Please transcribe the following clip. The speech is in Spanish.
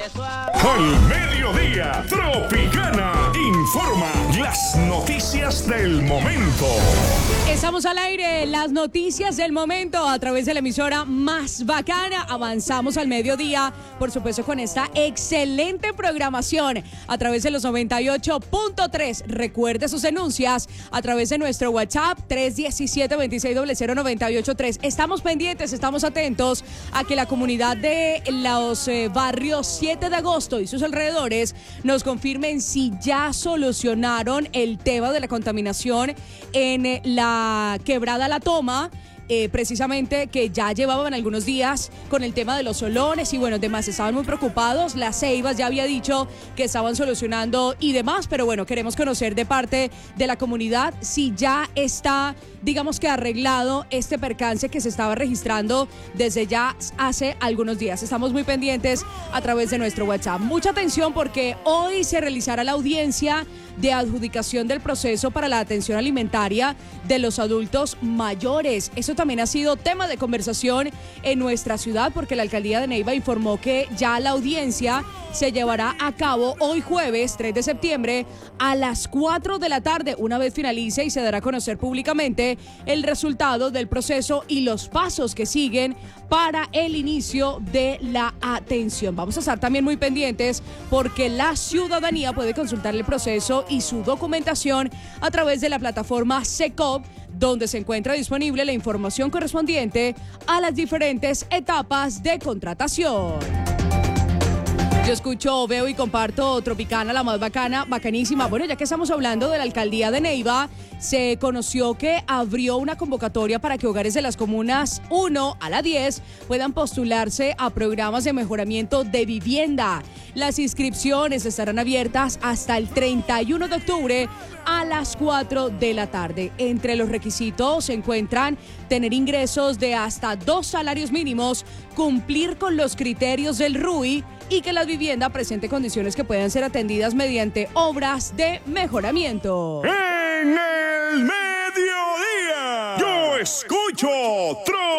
Al mediodía, Tropicana informa las noticias del momento. Estamos al aire, las noticias del momento a través de la emisora más bacana. Avanzamos al mediodía, por supuesto, con esta excelente programación a través de los 98.3. Recuerde sus denuncias a través de nuestro WhatsApp 317-2600-983. Estamos pendientes, estamos atentos a que la comunidad de los barrios 7 de agosto y sus alrededores nos confirmen si ya solucionaron el tema de la contaminación en la quebrada La Toma. Precisamente que ya llevaban algunos días con el tema de los solones y bueno, demás, estaban muy preocupados. Las Ceibas ya había dicho que estaban solucionando y demás, pero bueno, queremos conocer de parte de la comunidad si ya está, digamos que arreglado este percance que se estaba registrando desde ya hace algunos días. Estamos muy pendientes a través de nuestro WhatsApp. Mucha atención porque hoy se realizará la audiencia de adjudicación del proceso para la atención alimentaria de los adultos mayores. Eso también ha sido tema de conversación en nuestra ciudad porque la alcaldía de Neiva informó que ya la audiencia se llevará a cabo hoy jueves 3 de septiembre a las 4 de la tarde, una vez finalice y se dará a conocer públicamente el resultado del proceso y los pasos que siguen para el inicio de la atención. Vamos a estar también muy pendientes porque la ciudadanía puede consultar el proceso y su documentación a través de la plataforma SECOP, donde se encuentra disponible la información correspondiente a las diferentes etapas de contratación. Yo escucho, veo y comparto Tropicana, la más bacana, bacanísima. Bueno, ya que estamos hablando de la alcaldía de Neiva, se conoció que abrió una convocatoria para que hogares de las comunas 1 a la 10 puedan postularse a programas de mejoramiento de vivienda. Las inscripciones estarán abiertas hasta el 31 de octubre a las 4 de la tarde. Entre los requisitos se encuentran tener ingresos de hasta 2 salarios mínimos, cumplir con los criterios del RUI y que la vivienda presente condiciones que puedan ser atendidas mediante obras de mejoramiento. En el mediodía, yo escucho